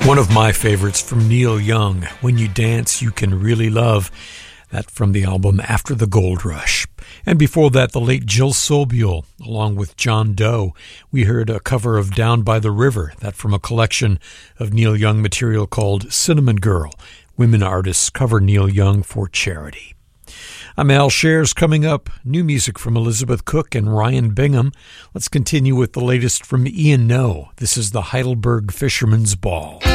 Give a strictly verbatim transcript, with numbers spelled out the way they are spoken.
One of my favorites from Neil Young, When You Dance, You Can Really Love. That from the album After the Gold Rush. And before that, the late Jill Sobule, along with John Doe. We heard a cover of Down by the River, that from a collection of Neil Young material called Cinnamon Girl. Women artists cover Neil Young for charity. I'm Al Shares. Coming up, new music from Elizabeth Cook and Ryan Bingham. Let's continue with the latest from Ian Noe. This is the Heidelberg Fisherman's Ball.